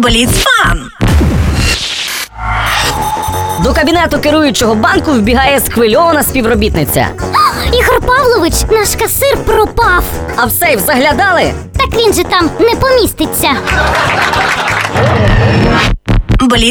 Бліц-фан! До кабінету керуючого банку вбігає схвильована співробітниця. Ігор Павлович, наш касир пропав. А в сейф заглядали? Так він же там не поміститься.